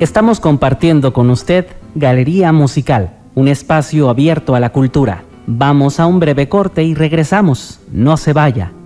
Estamos compartiendo con usted Galería Musical, un espacio abierto a la cultura. Vamos a un breve corte y regresamos. No se vaya.